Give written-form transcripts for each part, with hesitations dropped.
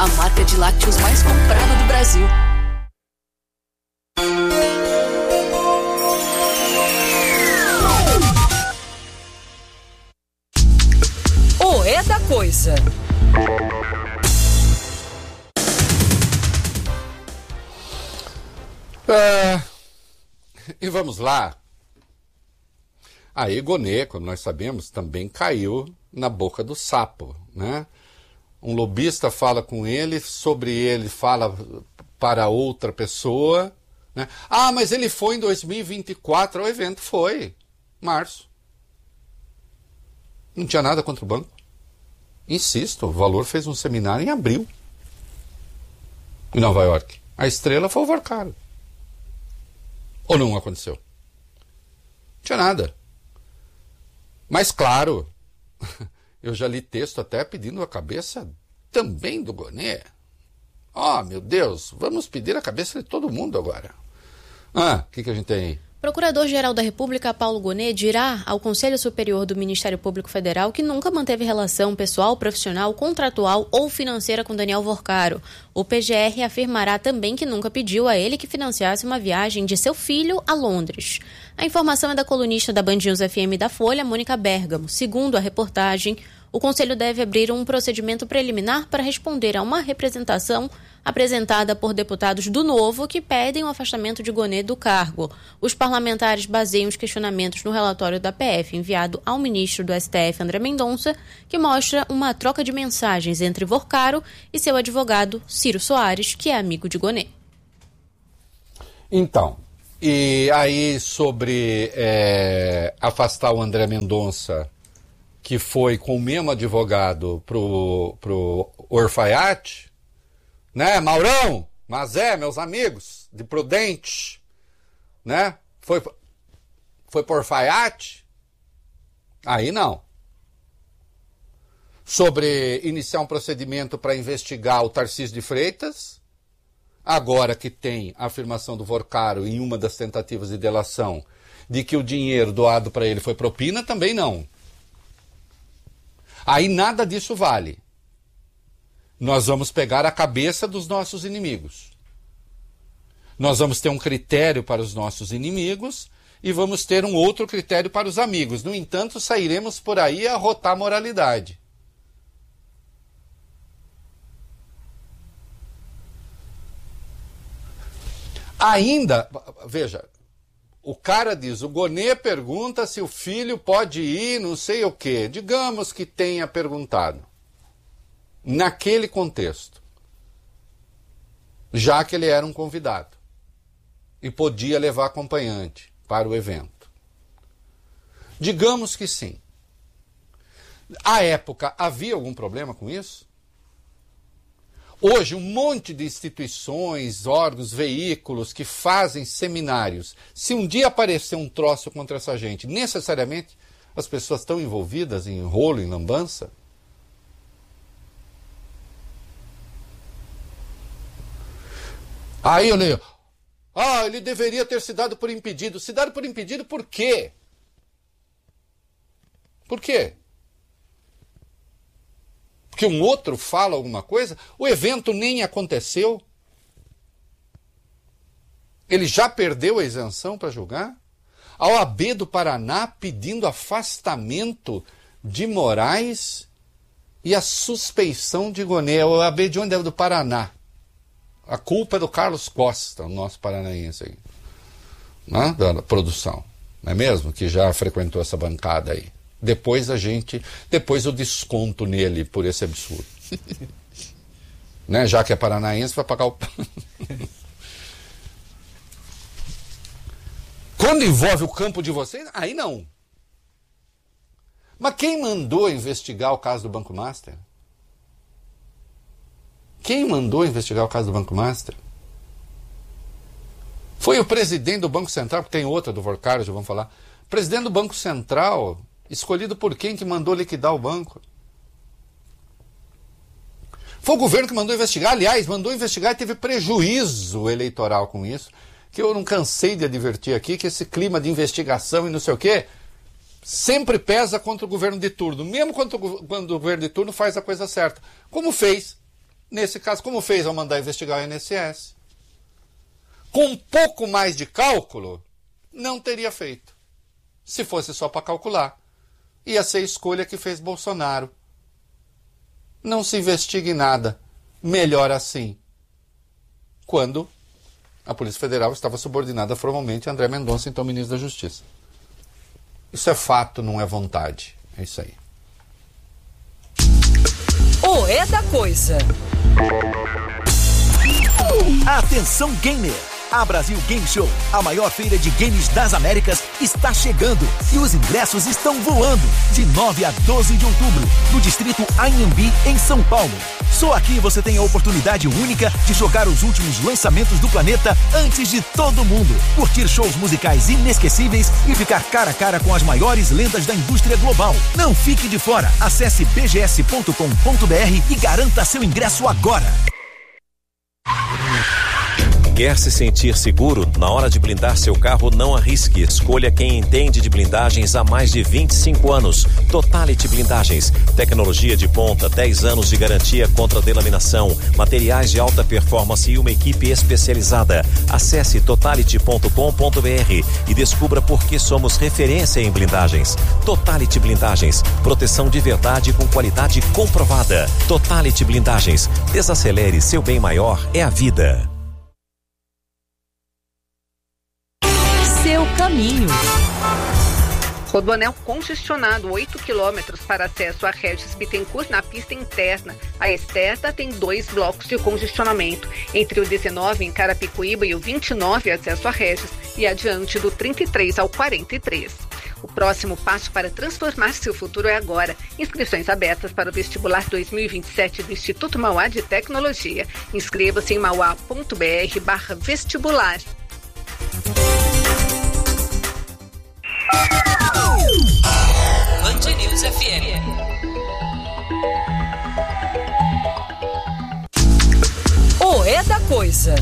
a marca de lácteos mais comprada do Brasil. O É da Coisa. E vamos lá. Aí Gonê, como nós sabemos, também caiu na boca do sapo, né? Um lobista fala com ele, sobre ele fala para outra pessoa, né? Ah, mas ele foi em 2024, o evento foi, março. Não tinha nada contra o banco. Insisto, o Valor fez um seminário em abril, em Nova York. A estrela foi o Vorcaro. Ou não aconteceu? Não tinha nada. Mas claro, eu já li texto até pedindo a cabeça também do Gonê. Oh, meu Deus, vamos pedir a cabeça de todo mundo agora. O que a gente tem aí? Procurador-Geral da República, Paulo Gonê, dirá ao Conselho Superior do Ministério Público Federal que nunca manteve relação pessoal, profissional, contratual ou financeira com Daniel Vorcaro. O PGR afirmará também que nunca pediu a ele que financiasse uma viagem de seu filho a Londres. A informação é da colunista da Band News FM da Folha, Mônica Bergamo. Segundo a reportagem, o Conselho deve abrir um procedimento preliminar para responder a uma representação apresentada por deputados do Novo que pedem o afastamento de Gonê do cargo. Os parlamentares baseiam os questionamentos no relatório da PF enviado ao ministro do STF, André Mendonça, que mostra uma troca de mensagens entre Vorcaro e seu advogado, Ciro Soares, que é amigo de Gonê. Então, e aí sobre afastar o André Mendonça, que foi com o mesmo advogado pro Orfaiate, né, Maurão, meus amigos, de Prudente, né, foi por Orfaiate, aí não. Sobre iniciar um procedimento para investigar o Tarcísio de Freitas, agora que tem a afirmação do Vorcaro em uma das tentativas de delação de que o dinheiro doado para ele foi propina, também não. Aí nada disso vale. Nós vamos pegar a cabeça dos nossos inimigos. Nós vamos ter um critério para os nossos inimigos e vamos ter um outro critério para os amigos. No entanto, sairemos por aí a rotar moralidade. Ainda, veja, o cara diz, o Gonê pergunta se o filho pode ir, não sei o quê. Digamos que tenha perguntado. Naquele contexto. Já que ele era um convidado. E podia levar acompanhante para o evento. Digamos que sim. À época, havia algum problema com isso? Hoje, um monte de instituições, órgãos, veículos que fazem seminários. Se um dia aparecer um troço contra essa gente, necessariamente as pessoas estão envolvidas em rolo, em lambança? Aí eu leio, ele deveria ter se dado por impedido. Se dado por impedido por quê? Por quê? Porque um outro fala alguma coisa, o evento nem aconteceu. Ele já perdeu a isenção para julgar? A OAB do Paraná pedindo afastamento de Moraes e a suspeição de Gonê. A OAB de onde é? Do Paraná. A culpa é do Carlos Costa, o nosso paranaense aí, né? Da produção. Não é mesmo? Que já frequentou essa bancada aí. Depois eu desconto nele por esse absurdo. Né? Já que é paranaense, vai pagar o... Quando envolve o campo de vocês, aí não. Mas quem mandou investigar o caso do Banco Master? Quem mandou investigar o caso do Banco Master? Foi o presidente do Banco Central, porque tem outra do Vorcaro, já vamos falar. Presidente do Banco Central... escolhido por quem que mandou liquidar o banco? Foi o governo que mandou investigar. Aliás, mandou investigar e teve prejuízo eleitoral com isso, que eu não cansei de advertir aqui, que esse clima de investigação e não sei o quê sempre pesa contra o governo de turno, mesmo quando o governo de turno faz a coisa certa, como fez nesse caso, como fez ao mandar investigar o INSS. Com um pouco mais de cálculo, não teria feito. Se fosse só para calcular. Ia ser a escolha que fez Bolsonaro. Não se investigue nada. Melhor assim. Quando a Polícia Federal estava subordinada formalmente a André Mendonça, então ministro da Justiça. Isso é fato, não é vontade. É isso aí. O É da Coisa. Atenção gamer! A Brasil Game Show, a maior feira de games das Américas, está chegando e os ingressos estão voando. De 9 a 12 de outubro, no distrito Anhembi, em São Paulo. Só aqui você tem a oportunidade única de jogar os últimos lançamentos do planeta antes de todo mundo. Curtir shows musicais inesquecíveis e ficar cara a cara com as maiores lendas da indústria global. Não fique de fora. Acesse bgs.com.br e garanta seu ingresso agora. Quer se sentir seguro? Na hora de blindar seu carro, não arrisque. Escolha quem entende de blindagens há mais de 25 anos. Totality Blindagens. Tecnologia de ponta, 10 anos de garantia contra delaminação, materiais de alta performance e uma equipe especializada. Acesse totality.com.br e descubra por que somos referência em blindagens. Totality Blindagens. Proteção de verdade com qualidade comprovada. Totality Blindagens. Desacelere, seu bem maior é a vida. Seu caminho. Rodoanel congestionado, 8 quilômetros para acesso a Regis Bittencourt na pista interna. A externa tem 2 blocos de congestionamento, entre o 19 em Carapicuíba e o 29 acesso a Regis e adiante do 33 ao 43. O próximo passo para transformar seu futuro é agora. Inscrições abertas para o vestibular 2027 do Instituto Mauá de Tecnologia. Inscreva-se em mauá.br/vestibular. Band News FM. O É da Coisa.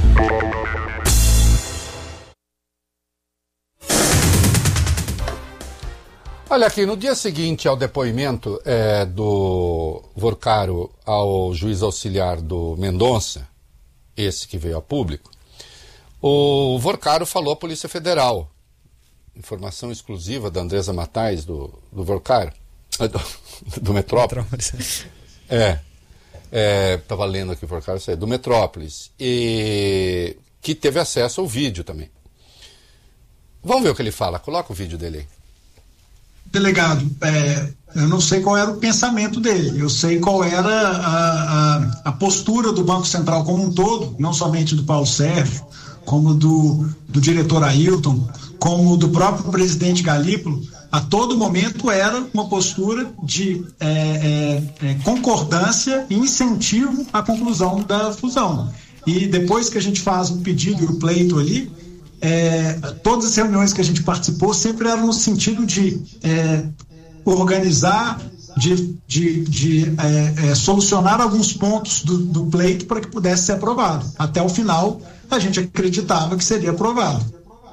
Olha aqui, no dia seguinte ao depoimento do Vorcaro ao juiz auxiliar do Mendonça, esse que veio a público, o Vorcaro falou à Polícia Federal. Informação exclusiva da Andresa Matais, do Vorcaro, do Metrópolis. Estava lendo aqui o Vorcaro, do Metrópolis, e que teve acesso ao vídeo também. Vamos ver o que ele fala, coloca o vídeo dele aí. Delegado, eu não sei qual era o pensamento dele, eu sei qual era a postura do Banco Central como um todo, não somente do Paulo Sérgio, como do diretor Ailton, como do próprio presidente Galípolo. A todo momento era uma postura de concordância e incentivo à conclusão da fusão. E depois que a gente faz o pedido e o pleito ali, todas as reuniões que a gente participou sempre eram no sentido de organizar, de solucionar alguns pontos do pleito para que pudesse ser aprovado. Até o final, a gente acreditava que seria aprovado.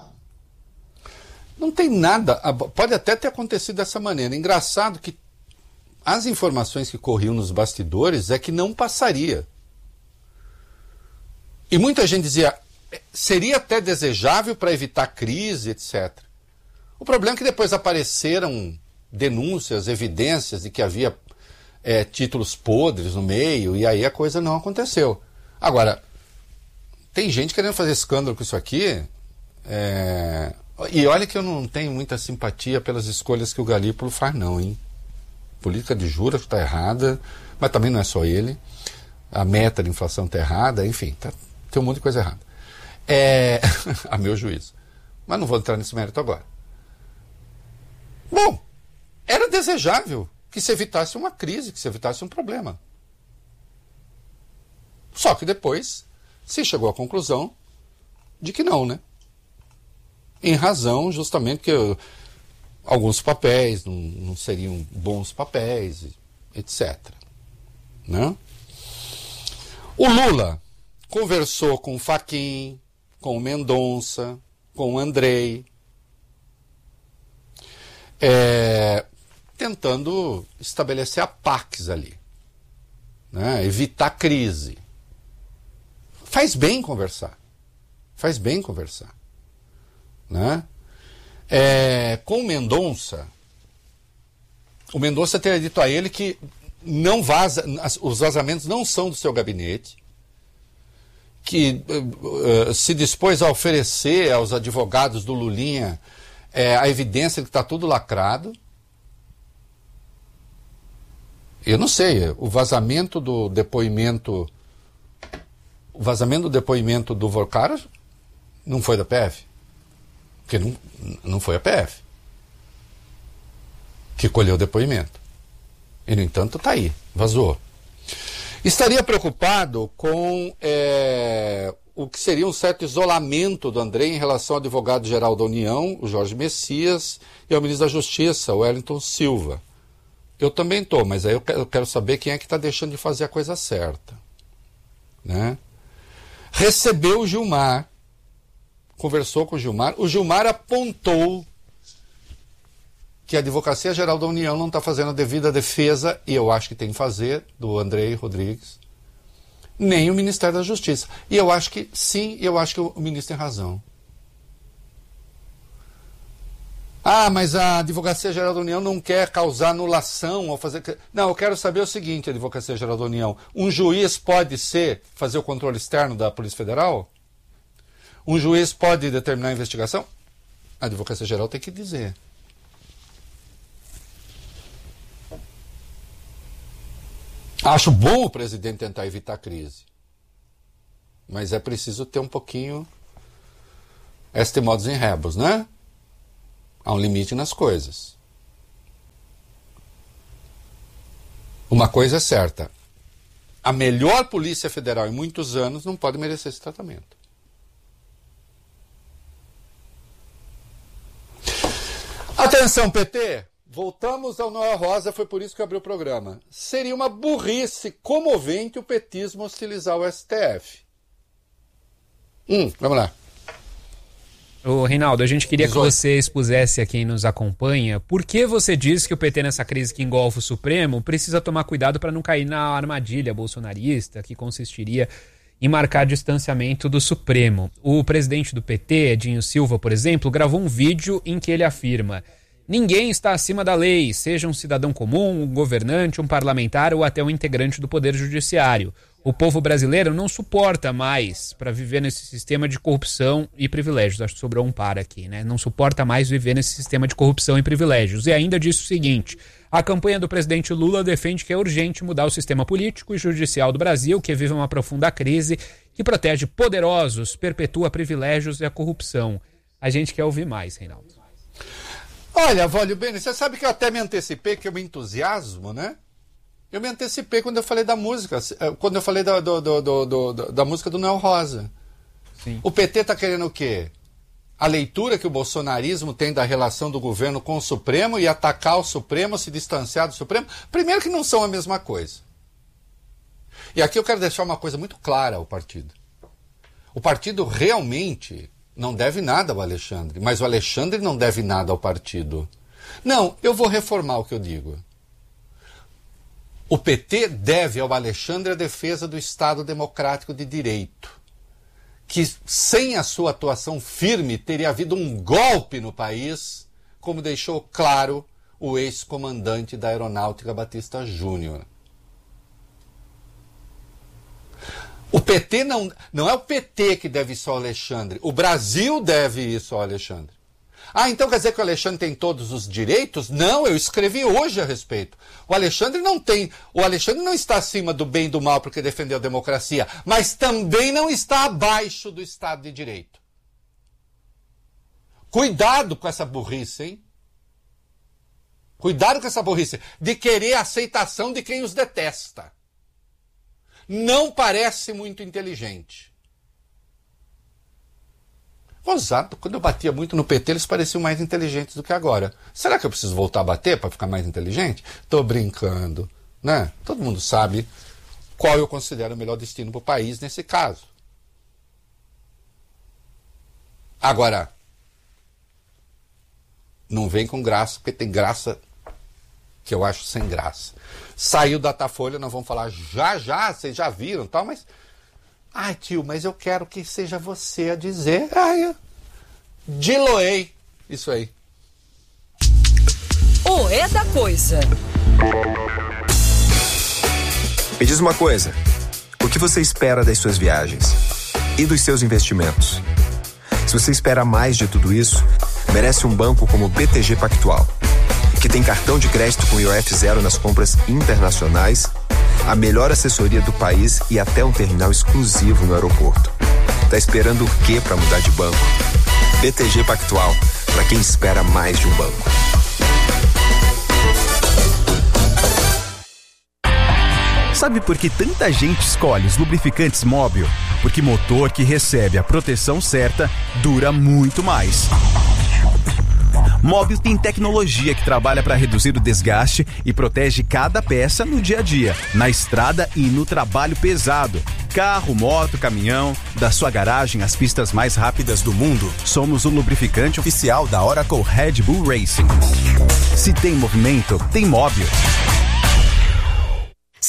Não tem nada, pode até ter acontecido dessa maneira. Engraçado que as informações que corriam nos bastidores é que não passaria. E muita gente dizia, seria até desejável para evitar crise, etc. O problema é que depois apareceram denúncias, evidências de que havia títulos podres no meio, e aí a coisa não aconteceu. Agora, tem gente querendo fazer escândalo com isso aqui, e olha que eu não tenho muita simpatia pelas escolhas que o Galípolo faz não, hein? Política de juros está errada, mas também não é só ele. A meta de inflação está errada, enfim, tem um monte de coisa errada. A meu juízo. Mas não vou entrar nesse mérito agora. Bom, era desejável que se evitasse uma crise, que se evitasse um problema. Só que depois se chegou à conclusão de que não, né? Em razão justamente que alguns papéis não seriam bons papéis, etc. Né? O Lula conversou com o Fachin, com o Mendonça, com o Andrei, tentando estabelecer a pax ali. né? Evitar crise. Faz bem conversar. Faz bem conversar. Né? Com o Mendonça teria dito a ele que não vaza, os vazamentos não são do seu gabinete, que se dispôs a oferecer aos advogados do Lulinha a evidência de que está tudo lacrado. Eu não sei, o vazamento do depoimento do Vorcara não foi da PF. Porque não foi a PF que colheu o depoimento. E, no entanto, está aí, vazou. Estaria preocupado com o que seria um certo isolamento do André em relação ao advogado-geral da União, o Jorge Messias, e ao ministro da Justiça, o Wellington Silva. Eu também estou, mas aí eu quero saber quem é que está deixando de fazer a coisa certa. Né? Recebeu o Gilmar, conversou com o Gilmar apontou que a Advocacia Geral da União não está fazendo a devida defesa, e eu acho que tem que fazer, do Andrei Rodrigues, nem o Ministério da Justiça. E eu acho que, sim, eu acho que o ministro tem razão. Mas a Advocacia Geral da União não quer causar anulação ou fazer... Não, eu quero saber o seguinte, Advocacia Geral da União. Um juiz pode fazer o controle externo da Polícia Federal? Um juiz pode determinar a investigação? A Advocacia Geral tem que dizer. Acho bom o presidente tentar evitar crise. Mas é preciso ter um pouquinho este modus in rebus, né? Há um limite nas coisas. Uma coisa é certa. A melhor Polícia Federal em muitos anos não pode merecer esse tratamento. Atenção, PT! Voltamos ao Noel Rosa, foi por isso que eu abri o programa. Seria uma burrice comovente o petismo hostilizar o STF. Vamos lá. Ô, Reinaldo, a gente queria que você expusesse a quem nos acompanha por que você diz que o PT, nessa crise que engolfa o Supremo, precisa tomar cuidado para não cair na armadilha bolsonarista, que consistiria em marcar distanciamento do Supremo. O presidente do PT, Edinho Silva, por exemplo, gravou um vídeo em que ele afirma: ninguém está acima da lei, seja um cidadão comum, um governante, um parlamentar ou até um integrante do Poder Judiciário. O povo brasileiro não suporta mais para viver nesse sistema de corrupção e privilégios. Acho que sobrou um par aqui, né? Não suporta mais viver nesse sistema de corrupção e privilégios. E ainda disse o seguinte: a campanha do presidente Lula defende que é urgente mudar o sistema político e judicial do Brasil, que vive uma profunda crise, que protege poderosos, perpetua privilégios e a corrupção. A gente quer ouvir mais, Reinaldo. Olha, Vólio Bene, você sabe que eu até me antecipei, que eu me entusiasmo, né? Eu me antecipei quando eu falei da música, quando eu falei da música do Noel Rosa. Sim. O PT está querendo o quê? A leitura que o bolsonarismo tem da relação do governo com o Supremo e atacar o Supremo, se distanciar do Supremo? Primeiro que não são a mesma coisa. E aqui eu quero deixar uma coisa muito clara ao partido. O partido realmente não deve nada ao Alexandre, mas o Alexandre não deve nada ao partido. Não, eu vou reformar o que eu digo. O PT deve ao Alexandre a defesa do Estado Democrático de Direito, que sem a sua atuação firme teria havido um golpe no país, como deixou claro o ex-comandante da Aeronáutica Batista Júnior. O PT não é o PT que deve isso ao Alexandre, o Brasil deve isso ao Alexandre. Então quer dizer que o Alexandre tem todos os direitos? Não, eu escrevi hoje a respeito. O Alexandre não está acima do bem e do mal porque defendeu a democracia, mas também não está abaixo do Estado de Direito. Cuidado com essa burrice, hein? Cuidado com essa burrice de querer a aceitação de quem os detesta. Não parece muito inteligente. Quando eu batia muito no PT, eles pareciam mais inteligentes do que agora. Será que eu preciso voltar a bater para ficar mais inteligente? Tô brincando, né? Todo mundo sabe qual eu considero o melhor destino para o país nesse caso. Agora, não vem com graça, porque tem graça que eu acho sem graça. Saiu da Datafolha, nós vamos falar já, vocês já viram e tal, mas... Ai, tio, mas eu quero que seja você a dizer. Ai, diloei. Isso aí. O É da Coisa. Me diz uma coisa. O que você espera das suas viagens? E dos seus investimentos? Se você espera mais de tudo isso, merece um banco como o BTG Pactual, que tem cartão de crédito com IOF zero nas compras internacionais, a melhor assessoria do país e até um terminal exclusivo no aeroporto. Tá esperando o quê para mudar de banco? BTG Pactual, para quem espera mais de um banco. Sabe por que tanta gente escolhe os lubrificantes Móbil? Porque motor que recebe a proteção certa dura muito mais. Móbil tem tecnologia que trabalha para reduzir o desgaste e protege cada peça no dia a dia, na estrada e no trabalho pesado. Carro, moto, caminhão, da sua garagem às pistas mais rápidas do mundo, somos o lubrificante oficial da Oracle Red Bull Racing. Se tem movimento, tem Móbil.